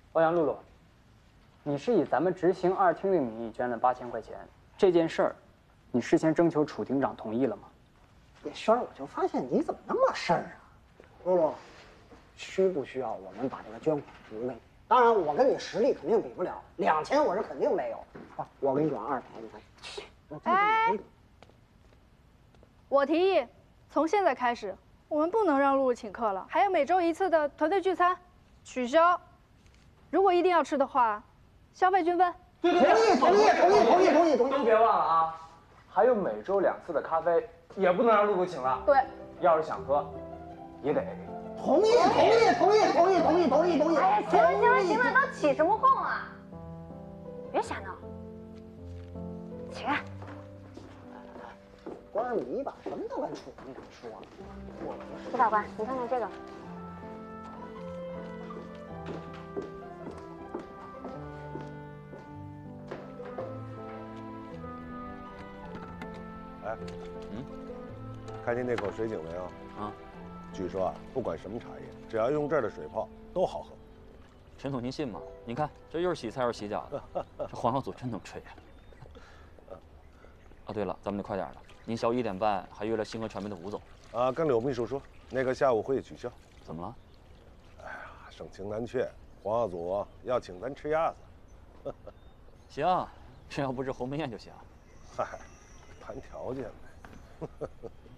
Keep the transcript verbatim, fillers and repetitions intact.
欧阳露露，你是以咱们执行二厅的名义捐了八千块钱，这件事儿，你事先征求楚厅长同意了吗？ 轩儿，我就发现你怎么那么事儿啊？露露，需不需要我们把这个捐款补给你？当然，我跟你实力肯定比不了，两千我是肯定没有。啊，我给你转二百，你看。 哎，我提议，从现在开始，我们不能让露露请客了，还有每周一次的团队聚餐，取消。如果一定要吃的话，消费均分。 同意，同意，同意，同意，同意，同意。 都别忘了啊，还有每周两次的咖啡，也不能让露露请了。 对， 要是想喝，也得。 同意，同意，同意，同意，同意，同意，同意。 哎呀，行了，行了，行了，都起什么哄啊？别瞎闹，起来。 官儿迷吧，什么都跟楚厅长说。我徐法官，你看看这个。 哎，嗯，看见那口水井没有？ 啊， 据说啊，不管什么茶叶，只要用这儿的水泡都好喝。 陈总，您信吗？您看，这又是洗菜又是洗脚的，这黄小祖真能吹呀！哦，对了，咱们得快点了。您下午一点半还约了星河传媒的吴总。 啊，跟柳秘书说，那个下午会议取消。 怎么了？ 哎呀，盛情难却，黄耀祖要请咱吃鸭子。 行，只要不是鸿门宴就行。 嗨，谈条件呗。